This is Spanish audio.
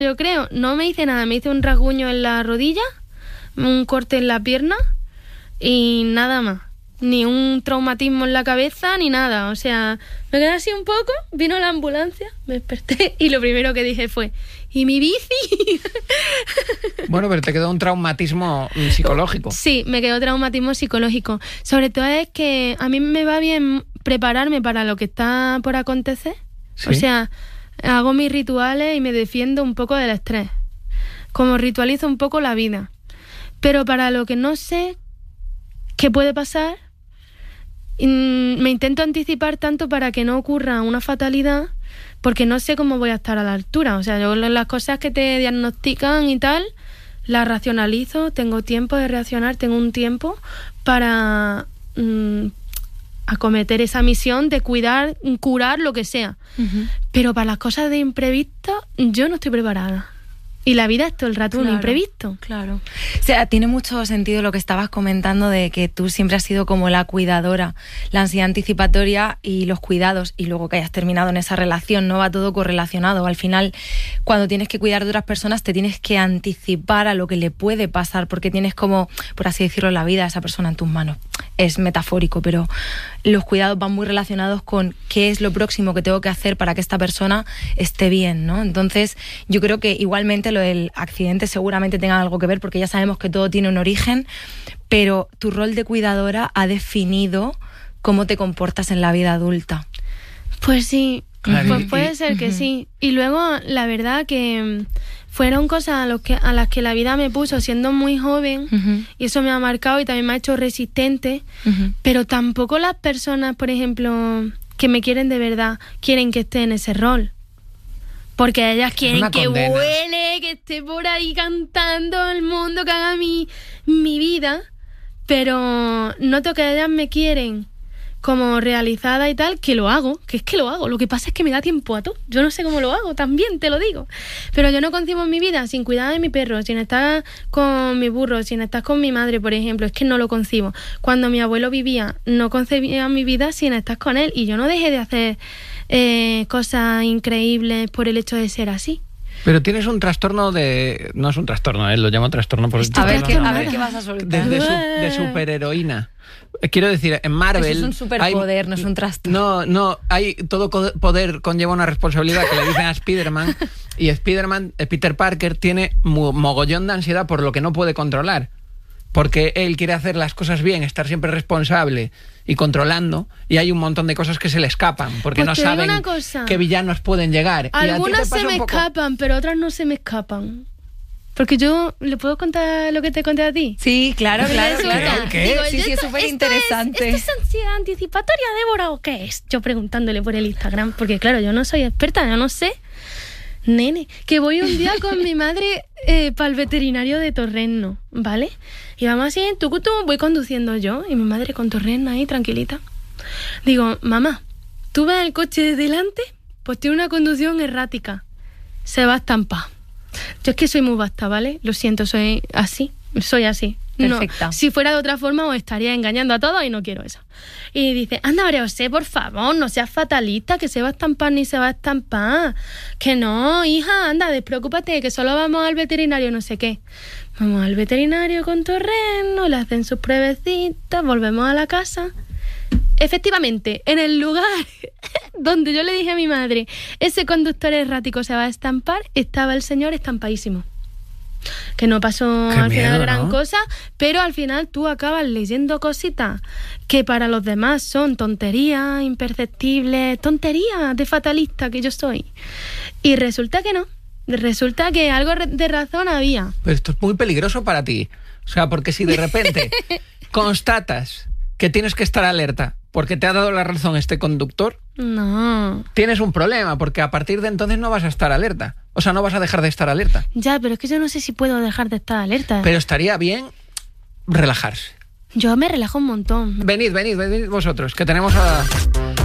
Yo creo, no me hice nada, me hice un rasguño en la rodilla, un corte en la pierna y nada más. Ni un traumatismo en la cabeza, ni nada. O sea, me quedé así un poco, vino la ambulancia, me desperté y lo primero que dije fue, ¿y mi bici? Bueno, pero te quedó un traumatismo psicológico. Sí, me quedó traumatismo psicológico. Sobre todo es que a mí me va bien prepararme para lo que está por acontecer. ¿Sí? O sea, hago mis rituales y me defiendo un poco del estrés. Como ritualizo un poco la vida. Pero para lo que no sé qué puede pasar, me intento anticipar tanto para que no ocurra una fatalidad, porque no sé cómo voy a estar a la altura. O sea, yo las cosas que te diagnostican y tal, las racionalizo, tengo tiempo de reaccionar, tengo un tiempo para acometer esa misión de curar lo que sea. Uh-huh. Pero para las cosas de imprevisto, yo no estoy preparada. Y la vida es todo el rato un imprevisto. Claro. O sea, tiene mucho sentido lo que estabas comentando de que tú siempre has sido como la cuidadora, la ansiedad anticipatoria y los cuidados, y luego que hayas terminado en esa relación, ¿no? Va todo correlacionado. Al final, cuando tienes que cuidar de otras personas, te tienes que anticipar a lo que le puede pasar, porque tienes como, por así decirlo, la vida de esa persona en tus manos. Es metafórico, pero los cuidados van muy relacionados con qué es lo próximo que tengo que hacer para que esta persona esté bien, ¿no? Entonces, yo creo que igualmente lo del accidente seguramente tenga algo que ver, porque ya sabemos que todo tiene un origen, pero tu rol de cuidadora ha definido cómo te comportas en la vida adulta. Pues sí, pues puede ser que sí. Y luego, la verdad que fueron cosas a las que la vida me puso siendo muy joven, y eso me ha marcado y también me ha hecho resistente, pero tampoco las personas, por ejemplo, que me quieren de verdad, quieren que esté en ese rol. Porque ellas quieren que vuele, que esté por ahí cantando al mundo, que haga mi vida, pero noto que ellas me quieren como realizada y tal, que lo hago, que es que lo hago. Lo que pasa es que me da tiempo a todo. Yo no sé cómo lo hago, también te lo digo. Pero yo no concibo mi vida sin cuidar de mi perro, sin estar con mi burro, sin estar con mi madre, por ejemplo. Es que no lo concibo. Cuando mi abuelo vivía, no concebía mi vida sin estar con él. Y yo no dejé de hacer cosas increíbles por el hecho de ser así. Pero tienes un trastorno de... No es un trastorno, lo llamo trastorno por el a ver qué vas a soltar. De superheroína. Quiero decir, en Marvel... Eso es un superpoder, no es un trastorno. No, hay todo poder conlleva una responsabilidad que le dicen a Spider-Man, y Spider-Man, Peter Parker, tiene mogollón de ansiedad por lo que no puede controlar. Porque él quiere hacer las cosas bien, estar siempre responsable y controlando, y hay un montón de cosas que se le escapan, porque no saben qué villanos pueden llegar. Algunas se me escapan, pero otras no se me escapan. Porque yo, ¿le puedo contar lo que te conté a ti? Sí, claro. ¿Qué? Digo, sí, es súper interesante. ¿Esto es ansiedad anticipatoria, Débora, o qué es? Yo preguntándole por el Instagram, porque claro, yo no soy experta, yo no sé. Nene, que voy un día con mi madre para el veterinario de Torreno, ¿vale? Y vamos así, voy conduciendo yo y mi madre con Torreno ahí, tranquilita. Digo, mamá, ¿tú ves el coche de delante? Pues tiene una conducción errática. Se va a estampar. Yo es que soy muy vasta, ¿vale? Lo siento, soy así. Perfecta. No, si fuera de otra forma os estaría engañando a todos y no quiero eso. Y dice, anda, María José, por favor, no seas fatalista, que se va a estampar ni se va a estampar. Que no, hija, anda, despreocúpate, que solo vamos al veterinario, no sé qué. Vamos al veterinario con Torreno, le hacen sus pruebecitas, volvemos a la casa. Efectivamente, en el lugar donde yo le dije a mi madre, ese conductor errático se va a estampar, estaba el señor estampadísimo. Que no pasó al final gran cosa, pero al final tú acabas leyendo cositas que para los demás son tonterías imperceptibles, tonterías de fatalista que yo soy. Y resulta que no. Resulta que algo de razón había. Pero esto es muy peligroso para ti. O sea, porque si de repente constatas que tienes que estar alerta porque te ha dado la razón este conductor, no, tienes un problema, porque a partir de entonces no vas a estar alerta. O sea, no vas a dejar de estar alerta. Ya, pero es que yo no sé si puedo dejar de estar alerta. Pero estaría bien relajarse. Yo me relajo un montón. Venid vosotros, que tenemos a